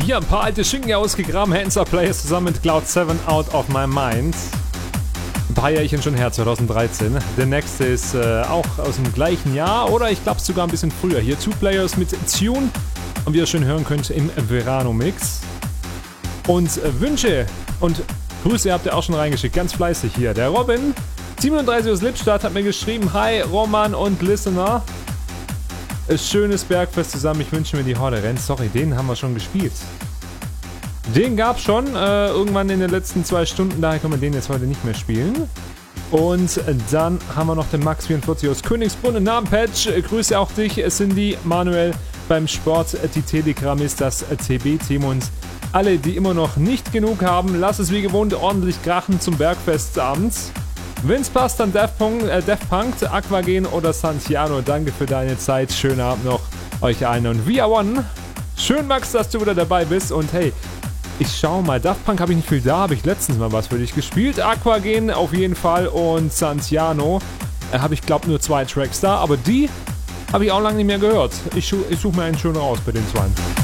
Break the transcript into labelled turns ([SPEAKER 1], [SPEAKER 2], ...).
[SPEAKER 1] hier ein paar alte Schinken ausgegraben. Hands Up Players zusammen mit Cloud7 Out of My Mind. Ein paar Jährchen schon her, 2013. Der nächste ist auch aus dem gleichen Jahr oder ich glaube sogar ein bisschen früher. Hier Two Players mit Tune und wie ihr schön hören könnt im Verano Mix. Und Wünsche und Grüße habt ihr auch schon reingeschickt, ganz fleißig hier. Der Robin, 37 aus Lippstadt, hat mir geschrieben, hi Roman und Listener. Schönes Bergfest zusammen, ich wünsche mir die Horde rennt. Sorry, den haben wir schon gespielt. Den gab's schon, irgendwann in den letzten 2 Stunden, daher können wir den jetzt heute nicht mehr spielen. Und dann haben wir noch den Max44 aus Königsbrunn, Namenpatch, grüße auch dich, Cindy, Manuel beim Sport, die Telegram ist das TB-Team und alle, die immer noch nicht genug haben, lass es wie gewohnt ordentlich krachen zum Bergfestabend. Wenn's passt, dann Daft Punk, Aquagen oder Santiano. Danke für deine Zeit. Schönen Abend noch euch allen und We Are One. Schön, Max, dass du wieder dabei bist. Und hey, ich schau mal. Daft Punk habe ich nicht viel da. Habe ich letztens mal was für dich gespielt. Aquagen auf jeden Fall und Santiano habe ich, glaube nur 2 Tracks da. Aber die habe ich auch lange nicht mehr gehört. Ich suche mir einen schön raus bei den 2.